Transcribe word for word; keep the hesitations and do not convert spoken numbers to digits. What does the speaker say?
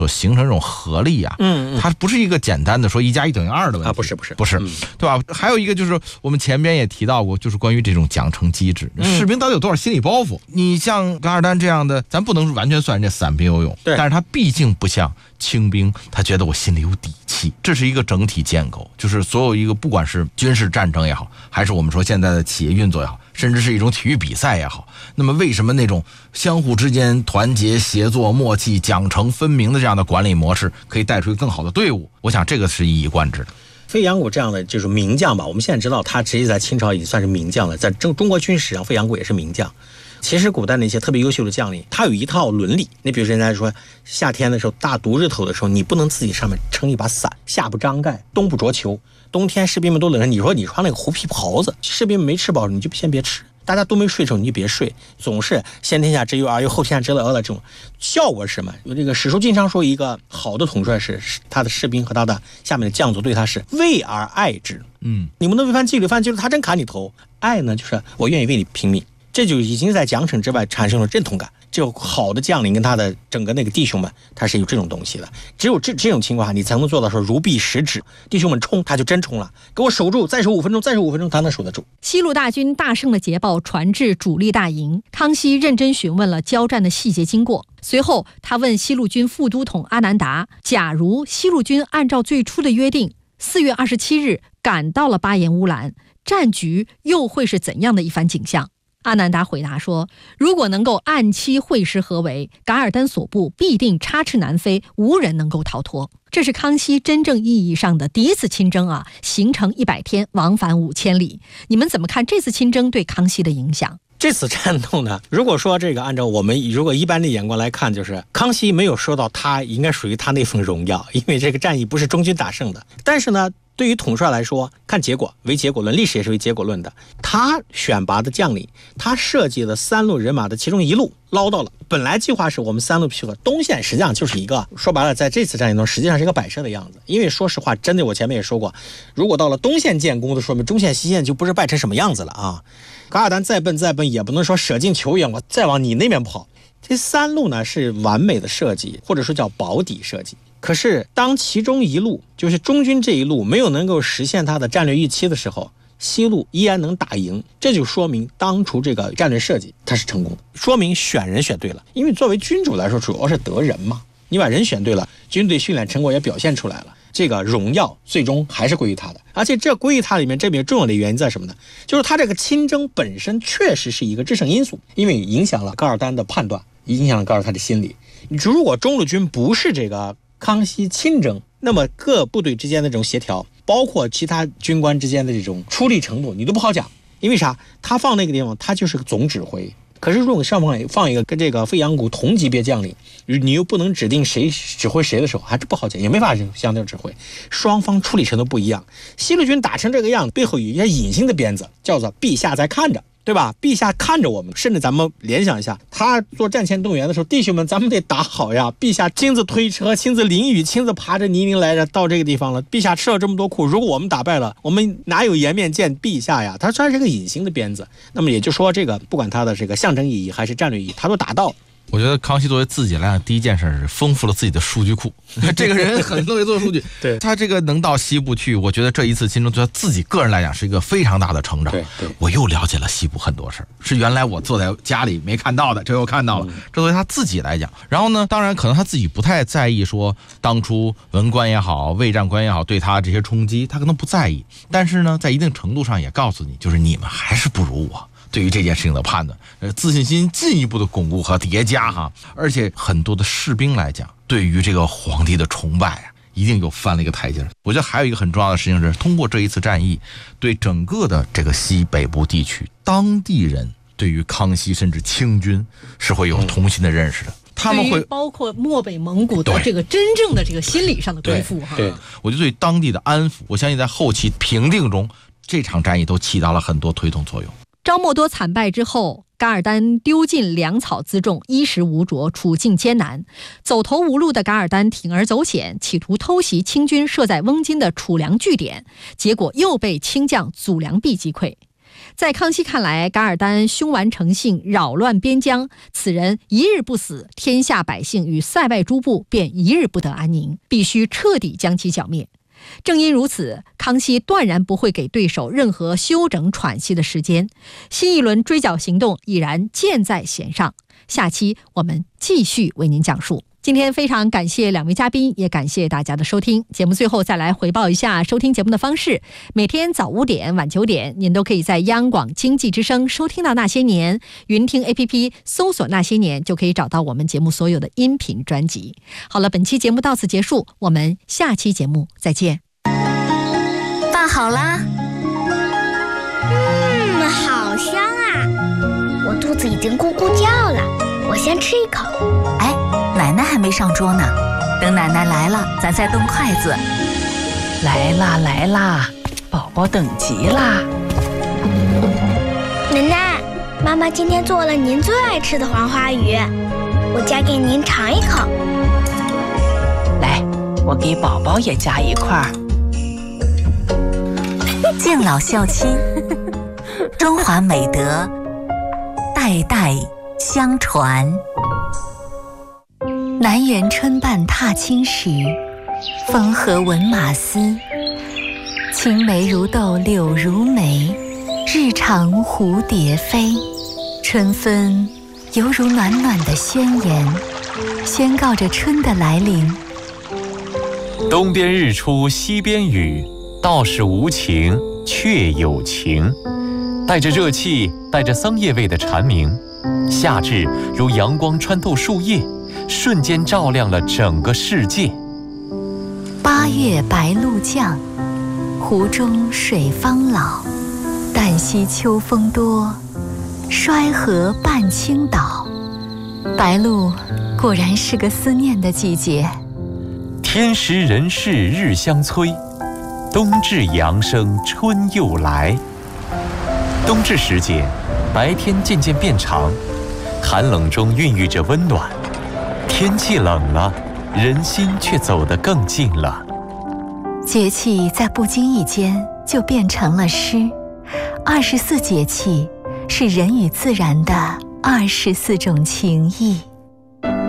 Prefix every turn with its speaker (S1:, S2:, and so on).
S1: 所形成这种合力啊，
S2: 嗯嗯，
S1: 它不是一个简单的说一加一等于二的问题
S2: 啊，不是不是
S1: 不是、
S2: 嗯，
S1: 对吧？还有一个就是我们前边也提到过，就是关于这种奖惩机制，
S2: 嗯、
S1: 士兵到底有多少心理包袱？你像噶尔丹这样的，咱不能完全算人家散兵游勇，
S2: 对，
S1: 但是他毕竟不像清兵，他觉得我心里有底气，这是一个整体建构，就是所有一个不管是军事战争也好，还是我们说现在的企业运作也好，甚至是一种体育比赛也好，那么为什么那种相互之间团结协作默契奖惩分明的这样的管理模式可以带出更好的队伍？我想这个是一以贯之的。
S2: 费扬古这样的就是名将吧，我们现在知道他直接在清朝已经算是名将了，在中中国军史上费扬古也是名将。其实古代那些特别优秀的将领，他有一套伦理。你比如人家说夏天的时候大毒日头的时候，你不能自己上面撑一把伞，夏不张盖，冬不着裘，冬天士兵们都冷着，你说你穿那个狐皮袍子，士兵们没吃饱你就先别吃，大家都没睡的时候你就别睡，总是先天下之忧而忧后天下之乐的这种效果是什么？有这个史书经常说一个好的统帅是他的士兵和他的下面的将佐对他是畏而爱之。
S1: 嗯，
S2: 你不能违反纪律，犯纪律他真砍你头。爱呢就是我愿意为你拼命，这就已经在奖惩之外产生了认同感。只有好的将领跟他的整个那个弟兄们，他是有这种东西的。只有这这种情况下，你才能做到说如臂使指，弟兄们冲，他就真冲了，给我守住，再守五分钟，再守五分钟，他能守得住。
S3: 西路大军大胜的捷报传至主力大营，康熙认真询问了交战的细节经过。随后，他问西路军副都统阿南达，假如西路军按照最初的约定，四月二十七日赶到了巴彦乌兰，战局又会是怎样的一番景象？阿南达回答说，如果能够按期会师合围，噶尔丹所部必定插翅难飞，无人能够逃脱。这是康熙真正意义上的第一次亲征啊，行程一百天，往返五千里。你们怎么看这次亲征对康熙的影响？
S2: 这次战斗呢，如果说这个按照我们如果一般的眼光来看，就是康熙没有说到他应该属于他那份荣耀，因为这个战役不是中军打胜的。但是呢，对于统帅来说，看结果为结果论，历史也是为结果论的。他选拔的将领，他设计的三路人马的其中一路捞到了。本来计划是我们三路配合东线，实际上就是一个说白了，在这次战役中实际上是一个摆设的样子。因为说实话，真的我前面也说过，如果到了东线建功的，说明中线西线就不是败成什么样子了啊。噶尔丹再笨再笨，也不能说舍近求远，我再往你那边跑。这三路呢是完美的设计，或者说叫保底设计。可是当其中一路就是中军这一路没有能够实现它的战略预期的时候，西路依然能打赢，这就说明当初这个战略设计它是成功的，说明选人选对了。因为作为君主来说，主要是得人嘛，你把人选对了，军队训练成果也表现出来了，这个荣耀最终还是归于他的。而且这归于他里面，这边重要的原因在什么呢？就是他这个亲征本身确实是一个制胜因素，因为影响了噶尔丹的判断，影响了噶尔丹的心理。如果中路军不是这个康熙亲征，那么各部队之间的这种协调，包括其他军官之间的这种出力程度，你都不好讲。因为啥？他放那个地方，他就是个总指挥。可是如果上方放一个跟这个费扬古同级别将领，你又不能指定谁指挥谁的时候，还是不好讲，也没法相对指挥。双方处理程度不一样。西路军打成这个样子，背后有一些隐性的鞭子，叫做陛下在看着。对吧？陛下看着我们，甚至咱们联想一下，他做战前动员的时候，弟兄们，咱们得打好呀！陛下亲自推车，亲自淋雨，亲自爬着泥泞来着，到这个地方了。陛下吃了这么多苦，如果我们打败了，我们哪有颜面见陛下呀？他算是个隐形的鞭子。那么也就说，这个不管他的这个象征意义还是战略意义，他都达到了。
S1: 我觉得康熙作为自己来讲，第一件事是丰富了自己的数据库。这个人很乐意做数据，
S2: 对
S1: 他这个能到西部去，我觉得这一次亲征对他自己个人来讲是一个非常大的成长。
S2: 对对，
S1: 我又了解了西部很多事儿，是原来我坐在家里没看到的，这又看到了。嗯、这对他自己来讲，然后呢，当然可能他自己不太在意说当初文官也好，卫战官也好，对他这些冲击，他可能不在意。但是呢，在一定程度上也告诉你，就是你们还是不如我。对于这件事情的判断，呃，自信心进一步的巩固和叠加哈，而且很多的士兵来讲，对于这个皇帝的崇拜啊，一定又翻了一个台阶。我觉得还有一个很重要的事情是，通过这一次战役，对整个的这个西北部地区当地人对于康熙甚至清军是会有同心的认识的。嗯，他们会
S3: 包括漠北蒙古的这个真正的这个心理上的归附哈。
S1: 对，我觉得对当地的安抚，我相信在后期平定中，这场战役都起到了很多推动作用。
S3: 昭莫多惨败之后，噶尔丹丢尽粮草辎重，衣食无着，处境艰难。走投无路的噶尔丹铤而走险，企图偷袭清军设在翁金的储粮据点，结果又被清将祖良弼击溃。 在康熙看来，噶尔丹凶顽成性，扰乱边疆，此人一日不死，天下百姓与塞外诸部便一日不得安宁，必须彻底将其剿灭。正因如此，康熙断然不会给对手任何休整喘息的时间，新一轮追剿行动已然箭在弦上。下期我们继续为您讲述。今天非常感谢两位嘉宾，也感谢大家的收听。节目最后再来回报一下收听节目的方式：每天早五点、晚九点，您都可以在央广经济之声收听到《那些年》，云听 A P P 搜索《那些年》就可以找到我们节目所有的音频专辑。好了，本期节目到此结束，我们下期节目再见。
S4: 饭好啦。
S5: 嗯，好香啊！我肚子已经咕咕叫了，我先吃一口。
S4: 哎，奶奶还没上桌呢，等奶奶来了，咱再动筷子。
S6: 来啦来啦，宝宝等急啦！
S5: 奶奶，妈妈今天做了您最爱吃的黄花鱼，我夹给您尝一口。
S6: 来，我给宝宝也夹一块。
S4: 敬老孝亲，中华美德代代相传。南园春半踏青时，风和闻马嘶。青梅如豆柳如眉，日长蝴蝶飞。春分犹如暖暖的宣言，宣告着春的来临。
S7: 东边日出西边雨，道是无晴却有晴。带着热气，带着桑叶味的蝉鸣，夏至如阳光穿透树叶，瞬间照亮了整个世界。
S4: 八月白露降，湖中水方老。旦夕秋风多，衰河半倾倒。白露果然是个思念的季节。
S7: 天时人事日相催，冬至阳生春又来。冬至时节，白天渐渐变长，寒冷中孕育着温暖。天气冷了，人心却走得更近了。
S4: 节气在不经意间就变成了诗。二十四节气是人与自然的二十四种情谊。